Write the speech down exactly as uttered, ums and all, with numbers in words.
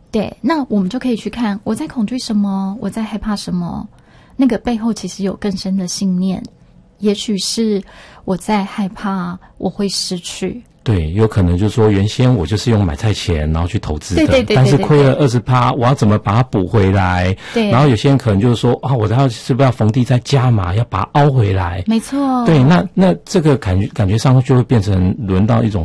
对，那我们就可以去看我在恐惧什么，我在害怕什么，那个背后其实有更深的信念，也许是我在害怕我会失去。 对，有可能就是说原先我就是用买菜钱然后去投资的， 对对对对对对， 但是亏了 百分之二十，我要怎么把它补回来？ 对， 然后有些人可能就是说啊，我要是不是要逢低再加码，要把它凹回来？ 没错。 对，那那这个感觉感觉上就会变成轮到一种